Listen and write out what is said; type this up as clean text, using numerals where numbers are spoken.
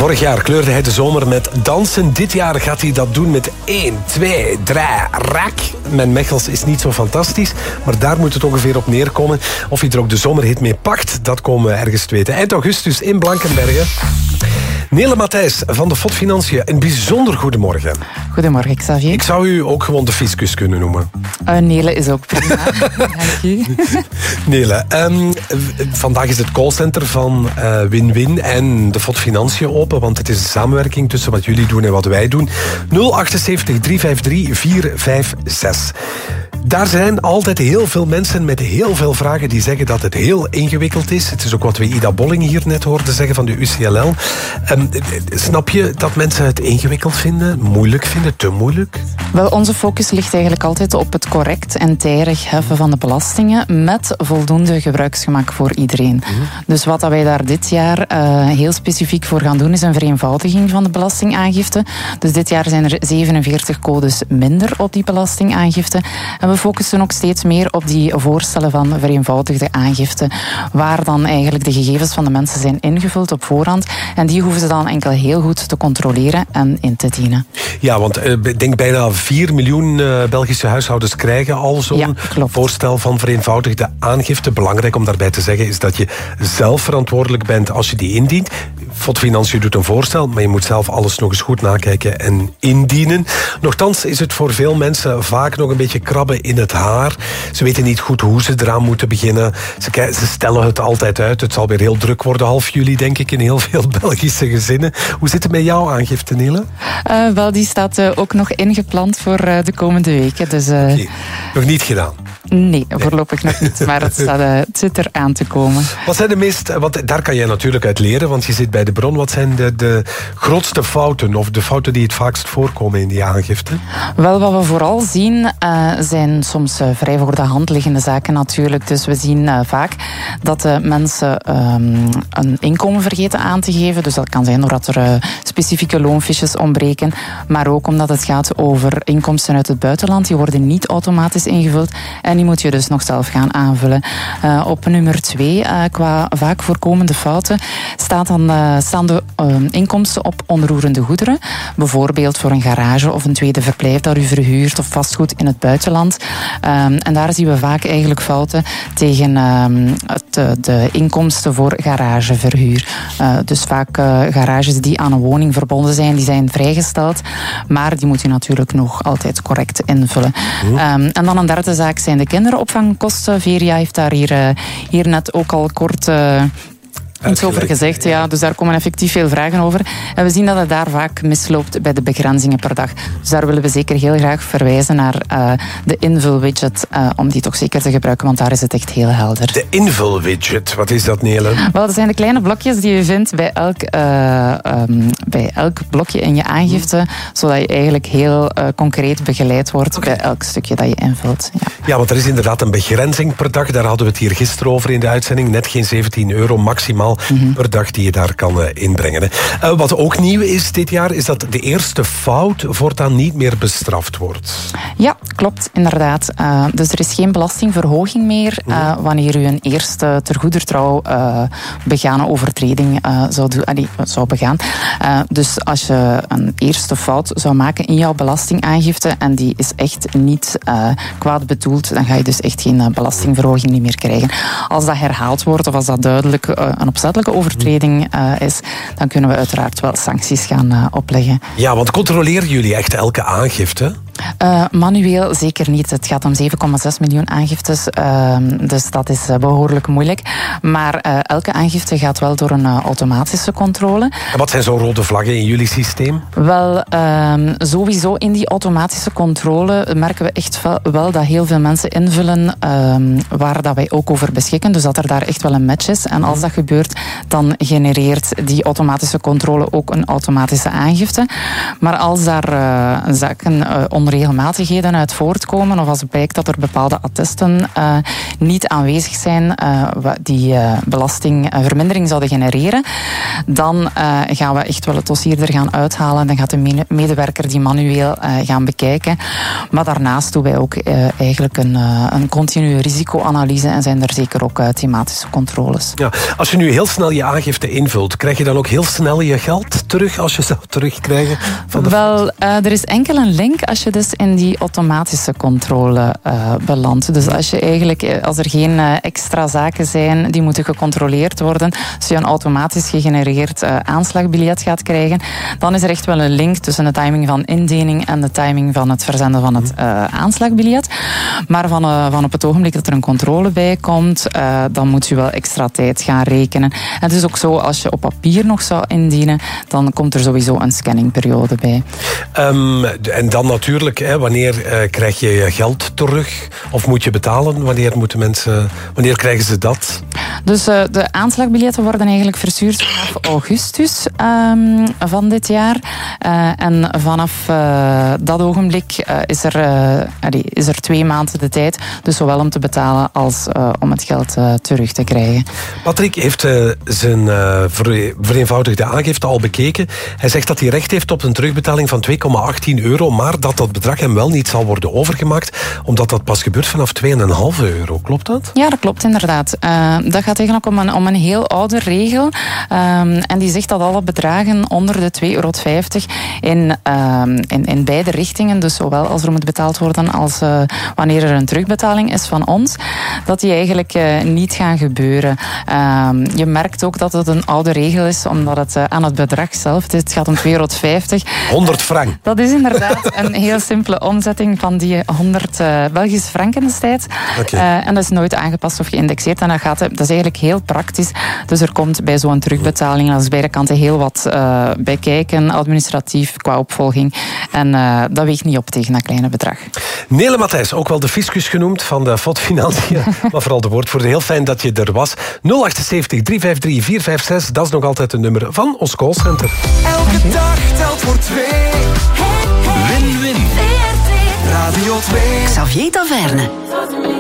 Vorig jaar kleurde hij de zomer met dansen. Dit jaar gaat hij dat doen met 1, 2, 3, rak. Mijn Mechels is niet zo fantastisch, maar daar moet het ongeveer op neerkomen. Of hij er ook de zomerhit mee pakt, dat komen we ergens te weten. Eind augustus in Blankenberge. Nele Matthijs van de FOD Financiën, een bijzonder goedemorgen. Goedemorgen, Xavier. Ik zou u ook gewoon de fiscus kunnen noemen. Nele is ook prima. Dank u. Nele, vandaag is het callcenter van Win-Win en de FOD Financiën open, want het is een samenwerking tussen wat jullie doen en wat wij doen. 078 353 456. Daar zijn altijd heel veel mensen met heel veel vragen die zeggen dat het heel ingewikkeld is. Het is ook wat we Ida Bolling hier net hoorden zeggen van de UCLL. Snap je dat mensen het ingewikkeld vinden, moeilijk vinden, te moeilijk? Wel, onze focus ligt eigenlijk altijd op het correct en tijdig heffen van de belastingen met voldoende gebruiksgemak voor iedereen. Dus wat wij daar dit jaar heel specifiek voor gaan doen is een vereenvoudiging van de belastingaangifte. Dus dit jaar zijn er 47 codes minder op die belastingaangifte. En we focussen ook steeds meer op die voorstellen van vereenvoudigde aangifte, waar dan eigenlijk de gegevens van de mensen zijn ingevuld op voorhand. En die hoeven ze dan enkel heel goed te controleren en in te dienen. Ja, want ik denk bijna 4 miljoen Belgische huishoudens krijgen al zo'n voorstel van vereenvoudigde aangifte. Belangrijk om daarbij te zeggen is dat je zelf verantwoordelijk bent als je die indient. FOD Financiën doet een voorstel, maar je moet zelf alles nog eens goed nakijken en indienen. Nochtans is het voor veel mensen vaak nog een beetje krabben in het haar. Ze weten niet goed hoe ze eraan moeten beginnen. Ze stellen het altijd uit. Het zal weer heel druk worden half juli, denk ik, in heel veel Belgische gezinnen. Hoe zit het met jouw aangifte, Nele? Wel, die staat ook nog ingepland voor de komende weken. Dus, nog niet gedaan? Nee, voorlopig nog niet. Maar het zit er aan te komen. Wat zijn de meest... Want daar kan jij natuurlijk uit leren, want je zit bij de bron. Wat zijn de grootste fouten of de fouten die het vaakst voorkomen in die aangifte? Wel, wat we vooral zien zijn soms vrij voor de hand liggende zaken natuurlijk. Dus we zien vaak dat mensen een inkomen vergeten aan te geven. Dus dat kan zijn doordat er specifieke loonfiches ontbreken. Maar ook omdat het gaat over inkomsten uit het buitenland. Die worden niet automatisch ingevuld. En die moet je dus nog zelf gaan aanvullen. Op nummer 2, qua vaak voorkomende fouten, staan de inkomsten op onroerende goederen. Bijvoorbeeld voor een garage of een tweede verblijf dat u verhuurt of vastgoed in het buitenland. En daar zien we vaak eigenlijk fouten tegen de inkomsten voor garageverhuur. Dus vaak garages die aan een woning verbonden zijn, die zijn vrijgesteld. Maar die moet u natuurlijk nog altijd correct invullen. En dan een derde zaak zijn de kinderopvangkosten. Veria heeft daar hier net ook al kort iets over gezegd, ja. Dus daar komen effectief veel vragen over. En we zien dat het daar vaak misloopt bij de begrenzingen per dag. Dus daar willen we zeker heel graag verwijzen naar de invulwidget, om die toch zeker te gebruiken, want daar is het echt heel helder. De invulwidget, wat is dat, Nele? Wel, dat zijn de kleine blokjes die je vindt bij elk blokje in je aangifte, zodat je eigenlijk heel concreet begeleid wordt bij elk stukje dat je invult. Ja, want er is inderdaad een begrenzing per dag. Daar hadden we het hier gisteren over in de uitzending. Net geen €17 maximaal per dag die je daar kan inbrengen. Wat ook nieuw is dit jaar, is dat de eerste fout voortaan niet meer bestraft wordt. Ja, klopt, inderdaad. Dus er is geen belastingverhoging meer wanneer u een eerste ter goeder trouw begane overtreding zou begaan. Dus als je een eerste fout zou maken in jouw belastingaangifte en die is echt niet kwaad bedoeld, dan ga je dus echt geen belastingverhoging niet meer krijgen. Als dat herhaald wordt of als dat duidelijk een opzettelijke overtreding is, dan kunnen we uiteraard wel sancties gaan opleggen. Ja, want controleren jullie echt elke aangifte? Manueel zeker niet. Het gaat om 7,6 miljoen aangiftes, dus dat is behoorlijk moeilijk. Maar elke aangifte gaat wel door een automatische controle. En wat zijn zo'n rode vlaggen in jullie systeem? Wel, sowieso in die automatische controle merken we echt wel dat heel veel mensen invullen waar dat wij ook over beschikken. Dus dat er daar echt wel een match is. En als dat gebeurt, dan genereert die automatische controle ook een automatische aangifte. Maar als daar zaken onder onregelmatigheden uit voortkomen of als het blijkt dat er bepaalde attesten niet aanwezig zijn die belastingvermindering zouden genereren, dan gaan we echt wel het dossier er gaan uithalen. Dan gaat de medewerker die manueel gaan bekijken. Maar daarnaast doen wij ook eigenlijk een continue risicoanalyse en zijn er zeker ook thematische controles. Ja, als je nu heel snel je aangifte invult, krijg je dan ook heel snel je geld terug als je zou terugkrijgen? Wel, er is enkel een link als je dus in die automatische controle belandt. Dus als er geen extra zaken zijn die moeten gecontroleerd worden, als je een automatisch gegenereerd aanslagbiljet gaat krijgen, dan is er echt wel een link tussen de timing van indiening en de timing van het verzenden van het aanslagbiljet. Maar van op het ogenblik dat er een controle bij komt, dan moet je wel extra tijd gaan rekenen. En het is ook zo, als je op papier nog zou indienen, dan komt er sowieso een scanningperiode bij. En dan natuurlijk, wanneer krijg je je geld terug? Of moet je betalen? Wanneer krijgen ze dat? Dus de aanslagbiljetten worden eigenlijk verstuurd vanaf augustus van dit jaar. En vanaf dat ogenblik is er 2 maanden de tijd. Dus zowel om te betalen als om het geld terug te krijgen. Patrick heeft zijn vereenvoudigde aangifte al bekeken. Hij zegt dat hij recht heeft op een terugbetaling van €2,18, maar dat dat bedrag hem wel niet zal worden overgemaakt, omdat dat pas gebeurt vanaf €2,5. Klopt dat? Ja, dat klopt inderdaad. Dat gaat eigenlijk om een heel oude regel. En die zegt dat alle bedragen onder de €2,50 in beide richtingen, dus zowel als er moet betaald worden als wanneer er een terugbetaling is van ons, dat die eigenlijk niet gaan gebeuren. Je merkt ook dat het een oude regel is, omdat het aan het bedrag zelf, het gaat om €2,50. 100 frank. Dat is inderdaad een heel simpele omzetting van die 100 Belgische franken destijds. Okay. En dat is nooit aangepast of geïndexeerd. En dat is eigenlijk heel praktisch. Dus er komt bij zo'n terugbetaling aan beide kanten heel wat bij kijken, administratief, qua opvolging. En dat weegt niet op tegen dat kleine bedrag. Nele Matthijs, ook wel de fiscus genoemd van de FOD Financiën, maar vooral de woordvoerder. Heel fijn dat je er was. 078 353 456, dat is nog altijd het nummer van ons callcenter. Elke dag telt voor 2. Win-win. Radio 2. Xavier Taverne.